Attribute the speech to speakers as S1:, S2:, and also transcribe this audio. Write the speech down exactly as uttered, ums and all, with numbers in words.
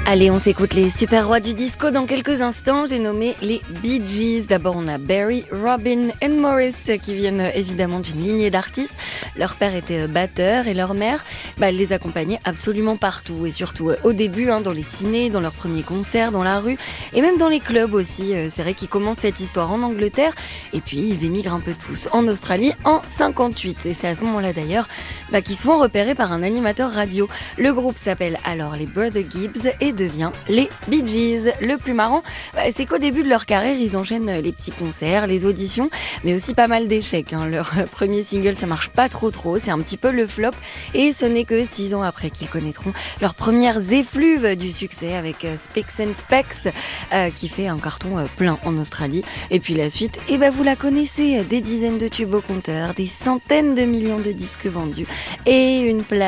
S1: Allez, on s'écoute les super rois du disco dans quelques instants. J'ai nommé les Bee Gees. D'abord, on a Barry, Robin et Morris qui viennent évidemment d'une lignée d'artistes. Leur père était batteur et leur mère, bah, elle les accompagnait absolument partout. Et surtout au début, hein, dans les cinés, dans leurs premiers concerts, dans la rue et même dans les clubs aussi. C'est vrai qu'ils commencent cette histoire en Angleterre et puis ils émigrent un peu tous en Australie en cinquante-huit. Et c'est à ce moment-là d'ailleurs bah, qu'ils se font repérer par un animateur radio. Le groupe s'appelle alors les Brother Gibbs et devient les Bee Gees. Le plus marrant, bah, c'est qu'au début de leur carrière, ils enchaînent les petits concerts, les auditions, mais aussi pas mal d'échecs. Hein. Leur premier single, ça marche pas trop trop, c'est un petit peu le flop, et ce n'est que six ans après qu'ils connaîtront leurs premières effluves du succès avec euh, Spicks and Specks, euh, qui fait un carton euh, plein en Australie. Et puis la suite, eh ben vous la connaissez, des dizaines de tubes au compteur, des centaines de millions de disques vendus et une place